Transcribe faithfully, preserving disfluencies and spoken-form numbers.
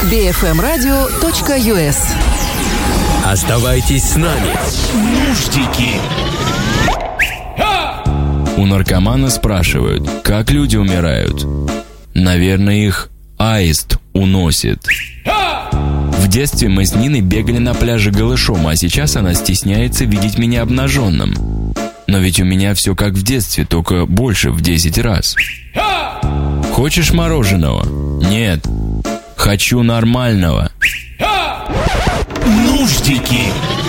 би эф эм радио точка ю эс. Оставайтесь с нами. Нуждики. У наркомана спрашивают, как люди умирают. Наверное, их аист уносит. В детстве мы с Ниной бегали на пляже голышом, а сейчас она стесняется видеть меня обнаженным. Но ведь у меня все как в детстве, только больше в десять раз. Хочешь мороженого? Нет. Хочу нормального. Нуждики.